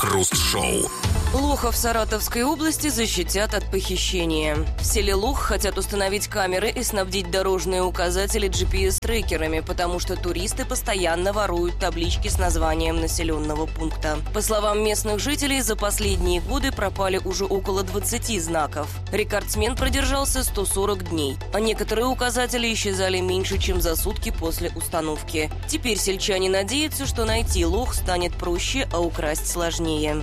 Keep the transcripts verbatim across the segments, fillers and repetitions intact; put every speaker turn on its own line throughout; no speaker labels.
Крем-хруст-шоу.
Лоха в Саратовской области защитят от похищения. В селе Лох хотят установить камеры и снабдить дорожные указатели джи пи эс-трекерами, потому что туристы постоянно воруют таблички с названием населенного пункта. По словам местных жителей, за последние годы пропали уже около двадцати знаков. Рекордсмен продержался сто сорок дней, а некоторые указатели исчезали меньше, чем за сутки после установки. Теперь сельчане надеются, что найти Лох станет проще, а украсть сложнее.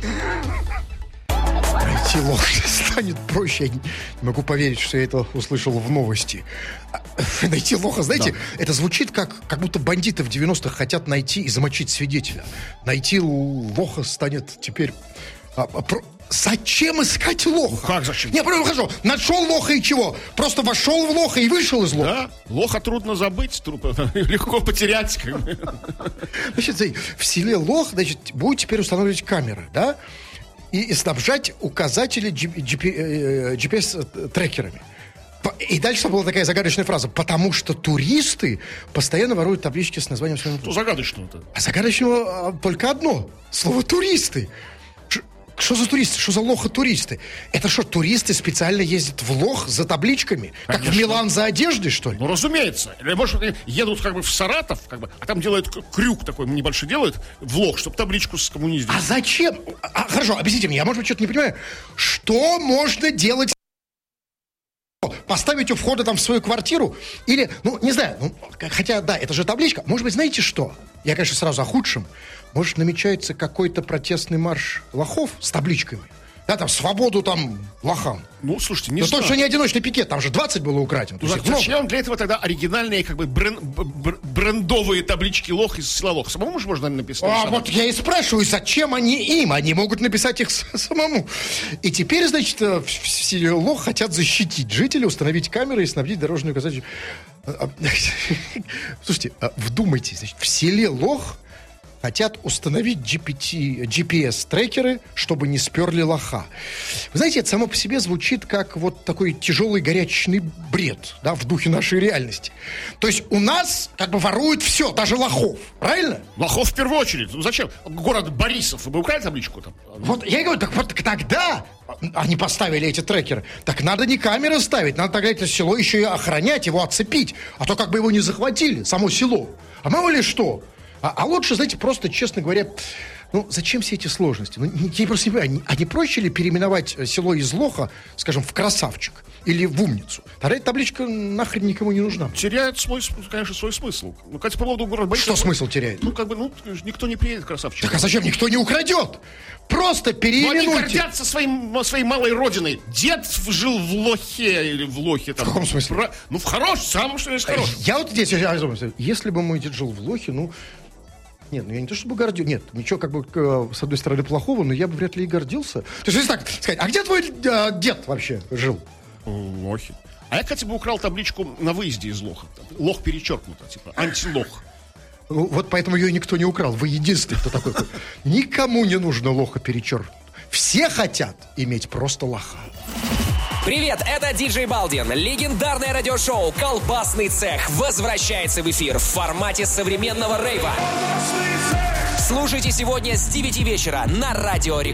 Найти лох станет проще. Я не могу поверить, что я это услышал в новости. Найти лоха, знаете, да. Это звучит как, как будто бандиты в девяностых хотят найти и замочить свидетеля. Найти лоха станет теперь... А, а, про... Зачем искать лоха?
Ну, как зачем?
Не, просто хорошо. Нашел лоха и чего? Просто вошел в лоха и вышел из лоха.
Да, лоха трудно забыть, легко потерять.
Значит, в селе Лох, значит, будет теперь устанавливать камеры, да? И, и снабжать указатели джи пи эс-трекерами. И дальше была такая загадочная фраза. Потому что туристы постоянно воруют таблички с названием своего пункта.
Что загадочного-то?
А загадочного а, только одно. Слово «туристы». Что за туристы? Что за лоха-туристы? Это что, туристы специально ездят в Лох за табличками? Как Конечно. В Милан за одеждой, что ли?
Ну, разумеется. Или, может, едут как бы в Саратов, как бы, а там делают крюк такой небольшой, делают в Лох, чтобы табличку с коммунизмом.
А зачем? А, хорошо, объясните мне, я, может быть, что-то не понимаю. Что можно делать? Поставить у входа там в свою квартиру? Или, ну, не знаю, ну, хотя, да, это же табличка. Может быть, знаете что? Я, конечно, сразу о худшем. Может, намечается какой-то протестный марш лохов с табличками? Да, там, свободу там лохам.
Ну, слушайте, не
Но
знаю.
точно не одиночный пикет, там же двадцать было украдено.
Ну, зачем для этого тогда оригинальные, как бы, брен, бр, брендовые таблички Лох из села Лох? Самому же можно написать?
А
самому.
Вот я и спрашиваю, зачем они им? Они могут написать их самому. И теперь, значит, в селе Лох хотят защитить жителей, установить камеры и снабдить дорожные указатели. Слушайте, вдумайтесь, значит, в селе Лох хотят установить джи пи эс-трекеры, чтобы не сперли лоха. Вы знаете, это само по себе звучит как вот такой тяжелый горячечный бред, да, в духе нашей реальности. То есть у нас как бы воруют все, даже лохов, правильно?
Лохов в первую очередь. Ну зачем? Город Борисов, вы бы украли табличку там?
Вот я и говорю, так вот тогда они поставили эти трекеры. Так надо не камеры ставить, надо тогда это село еще и охранять, его оцепить. А то как бы его не захватили, само село. А мало ли что. А, а лучше, знаете, просто, честно говоря, ну, зачем все эти сложности? Ну, я просто не понимаю, а не проще ли переименовать село из Лоха, скажем, в Красавчик или в Умницу? Тогда эта табличка нахрен никому не нужна.
Теряет свой, конечно, свой смысл. Ну, кстати, по поводу города Борисова...
Что смысл теряет?
Ну, как бы, ну, никто не приедет в Красавчик.
Так а зачем? Никто не украдет. Просто переименуйте.
Но они гордятся своим, своей малой родиной. Дед жил в Лохе или в Лохе. Там,
в каком смысле?
Про... Ну, в хорошем, самом что есть хорошем.
Я вот здесь, я думаю, если бы мой дед жил в Лохе, ну... Нет, ну я не то чтобы гордился. Нет, ничего как бы с одной стороны плохого, но я бы вряд ли и гордился. То есть, если так сказать, а где твой э, дед вообще жил?
В Лохе. А я, кстати, бы украл табличку на выезде из Лоха. Лох перечеркнуто, типа антилох.
Ну, вот поэтому ее никто не украл. Вы единственный, кто такой. Никому не нужно лоха перечеркнуто. Все хотят иметь просто лоха.
Привет, это диджей Балдин. Легендарное радиошоу «Колбасный цех» возвращается в эфир в формате современного рейва. Слушайте сегодня с девяти вечера на Радио Рекорд.